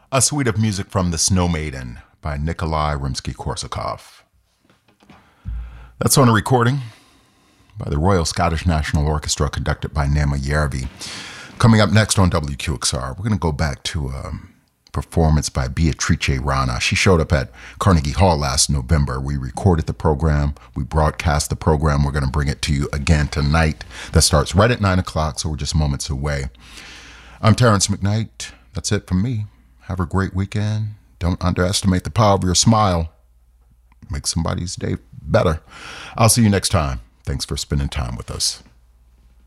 A suite of music from The Snow Maiden by Nikolai Rimsky-Korsakov. That's on a recording by the Royal Scottish National Orchestra conducted by Nema Järvi. Coming up next on WQXR, we're going to go back to a performance by Beatrice Rana. She showed up at Carnegie Hall last November. We recorded the program. We broadcast the program. We're going to bring it to you again tonight. That starts right at 9 o'clock, so we're just moments away. I'm Terrence McKnight. That's it from me. Have a great weekend. Don't underestimate the power of your smile. Make somebody's day better. I'll see you next time. Thanks for spending time with us.